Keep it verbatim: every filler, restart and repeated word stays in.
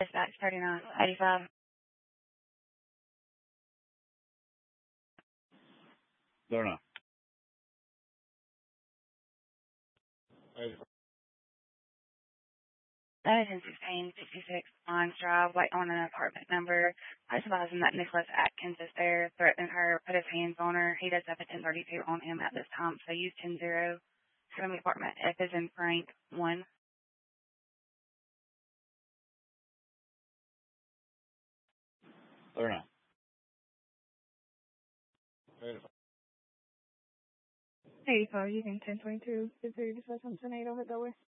Dispatch thirty-nine eighty-five. thirty-nine. That is in sixteen sixty-six Lines Drive, wait on an apartment number. I was advising that Nicholas Atkins is there, threatening her, put his hands on her. He does have a ten thirty-two on him at this time, so use ten zero. From the apartment. F is in Frank one. thirty-nine. eighty-five, using ten twenty-two. Is there just something eight over the way?